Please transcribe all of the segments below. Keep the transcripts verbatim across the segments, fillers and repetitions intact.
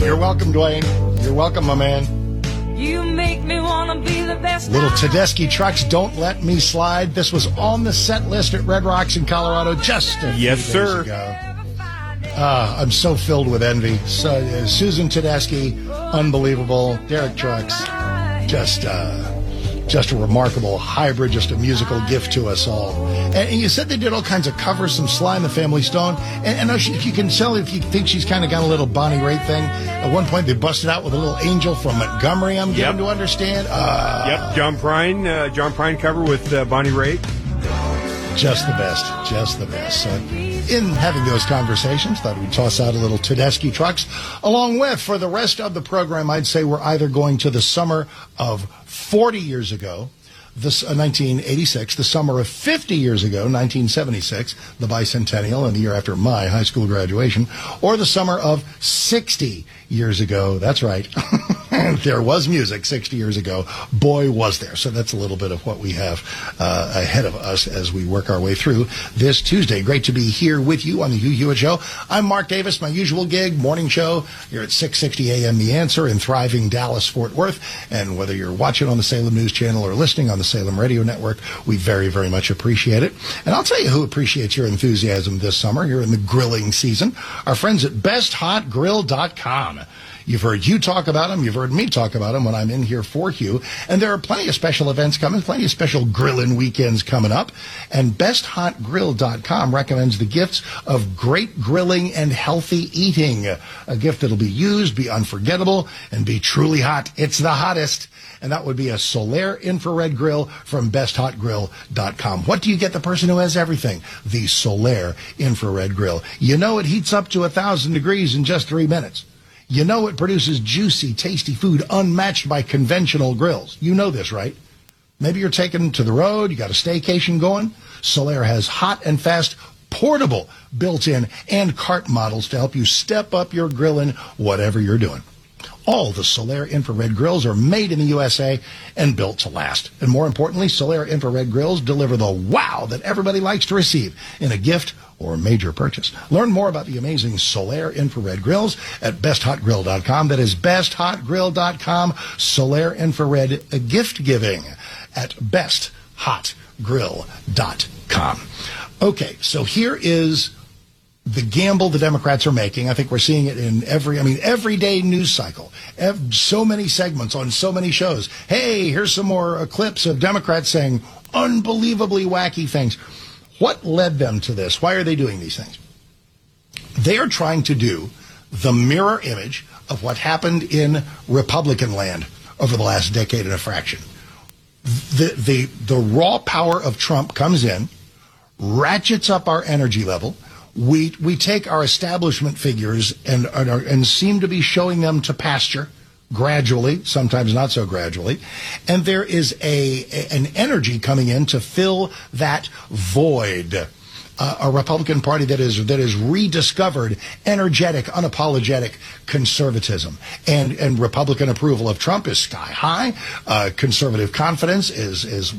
You're welcome, Dwayne. You're welcome, my man. You make me want to be the best. Little Tedeschi Trucks, Don't Let Me Slide. This was on the set list at Red Rocks in Colorado just a few yes, days sir. ago. Uh, I'm so filled with envy. So, uh, Susan Tedeschi, unbelievable. Derek Trucks, just uh, just a remarkable hybrid, just a musical gift to us all. And, and you said they did all kinds of covers, some Sly and the Family Stone. And, and if you can tell, if you think she's kind of got a little Bonnie Raitt thing, at one point they busted out with a little Angel from Montgomery, I'm getting Yep. to understand. Uh, Yep, John Prine, uh, John Prine cover with uh, Bonnie Raitt. Just the best, just the best. So in having those conversations, thought we'd toss out a little Tedeschi Trucks. Along with, for the rest of the program, I'd say we're either going to the summer of forty years ago, this uh, nineteen eighty-six, the summer of fifty years ago, nineteen seventy-six, the bicentennial and the year after my high school graduation, or the summer of sixty years ago. That's right. There was music sixty years ago. Boy, was there. So that's a little bit of what we have uh, ahead of us as we work our way through this Tuesday. Great to be here with you on the Hugh Hewitt Show. I'm Mark Davis, my usual gig, morning show. You're at six sixty a.m. The Answer in thriving Dallas, Fort Worth. And whether you're watching on the Salem News Channel or listening on the Salem Radio Network, we very, very much appreciate it. And I'll tell you who appreciates your enthusiasm this summer. You're in the grilling season. Our friends at best hot grill dot com. You've heard you talk about them. You've heard me talk about them when I'm in here for Hugh. And there are plenty of special events coming, plenty of special grilling weekends coming up. And best hot grill dot com recommends the gifts of great grilling and healthy eating. A gift that'll be used, be unforgettable, and be truly hot. It's the hottest. And that would be a Solaire infrared grill from best hot grill dot com. What do you get the person who has everything? The Solaire infrared grill. You know it heats up to one thousand degrees in just three minutes. You know it produces juicy, tasty food unmatched by conventional grills. You know this, right? Maybe you're taking to the road, you got a staycation going. Solaire has hot and fast, portable, built-in, and cart models to help you step up your grilling, whatever you're doing. All the Solaire infrared grills are made in the U S A and built to last. And more importantly, Solaire infrared grills deliver the wow that everybody likes to receive in a gift or a major purchase. Learn more about the amazing Solaire infrared grills at best hot grill dot com. That is best hot grill dot com. Solaire infrared gift giving at best hot grill dot com. Okay, so here is the gamble the Democrats are making. I think we're seeing it in every, I mean, everyday news cycle. Ev- so many segments on so many shows. Hey, here's some more uh, clips of Democrats saying unbelievably wacky things. What led them to this? Why are they doing these things? They are trying to do the mirror image of what happened in Republican land over the last decade and a fraction. The, the, the raw power of Trump comes in, ratchets up our energy level. We we take our establishment figures and, and and seem to be showing them to pasture gradually, sometimes not so gradually, and there is a, a an energy coming in to fill that void. Uh, a Republican Party that is that is rediscovered energetic, unapologetic conservatism, and and Republican approval of Trump is sky high. Uh, conservative confidence is is.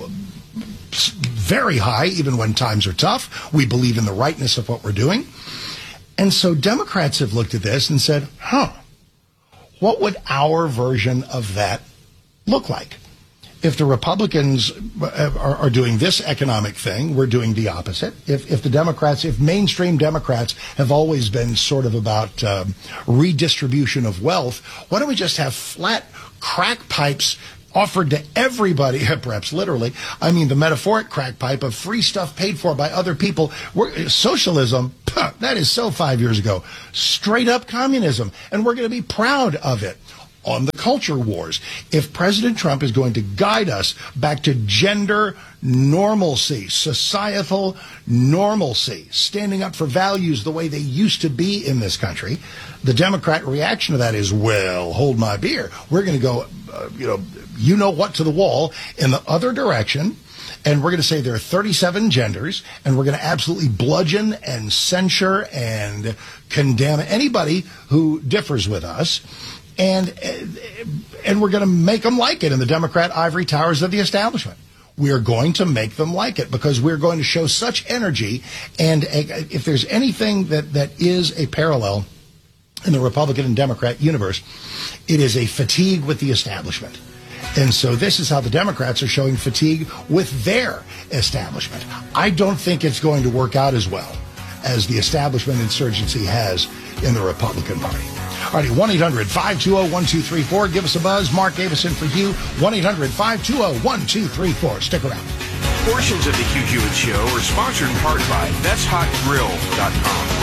very high, even when times are tough. We believe in the rightness of what we're doing. And so Democrats have looked at this and said, huh, what would our version of that look like? If the Republicans are, are doing this economic thing, we're doing the opposite. If, if the Democrats, if mainstream Democrats have always been sort of about um, redistribution of wealth, why don't we just have flat crack pipes offered to everybody, perhaps literally, I mean the metaphoric crack pipe of free stuff paid for by other people. We're, socialism, that is so five years ago. Straight up communism. And we're going to be proud of it. On the culture wars, if President Trump is going to guide us back to gender normalcy, societal normalcy, standing up for values the way they used to be in this country, the Democrat reaction to that is, well, hold my beer. We're going to go, uh, you know, you know what to the wall in the other direction. And we're going to say there are thirty-seven genders, and we're going to absolutely bludgeon and censure and condemn anybody who differs with us. And and we're going to make them like it in the Democrat ivory towers of the establishment. We are going to make them like it because we're going to show such energy. And a, if there's anything that, that is a parallel in the Republican and Democrat universe, it is a fatigue with the establishment. And so this is how the Democrats are showing fatigue with their establishment. I don't think it's going to work out as well as the establishment insurgency has in the Republican Party. All righty, one eight hundred five two zero one two three four. Give us a buzz. Mark Davison for you. one eight hundred five two zero one two three four. Stick around. Portions of the Hugh Hewitt Show are sponsored in part by That's Hot Grill dot com.